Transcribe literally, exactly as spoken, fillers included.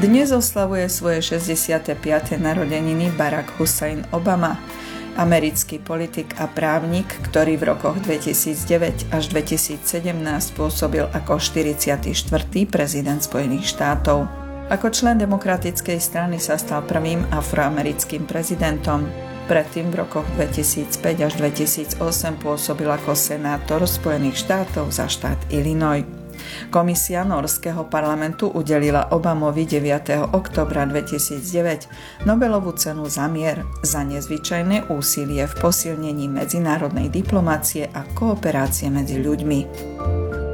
Dnes oslavuje svoje šesťdesiate piate narodeniny Barack Hussein Obama, americký politik a právnik, ktorý v rokoch dvetisícdeväť až dvetisícsedemnásť pôsobil ako štyridsiaty štvrtý prezident Spojených štátov. Ako člen Demokratickej strany sa stal prvým afroamerickým prezidentom. Predtým v rokoch dvetisícpäť až dvetisícosem pôsobil ako senátor Spojených štátov za štát Illinois. Komisia norského parlamentu udelila Obamovi deviateho októbra dvetisícdeväť Nobelovú cenu za mier za nezvyčajné úsilie v posilnení medzinárodnej diplomacie a kooperácie medzi ľuďmi.